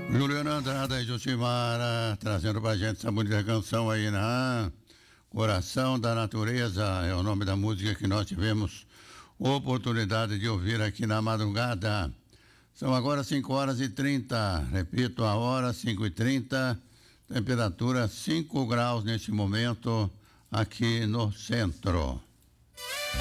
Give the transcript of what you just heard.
Juliana Andrada e Jucimara trazendo pra gente essa bonita canção aí, né? Coração da Natureza é o nome da música que nós tivemos oportunidade de ouvir aqui na madrugada. São agora 5h30, repito, a hora 5h30, temperatura 5 graus neste momento aqui no centro.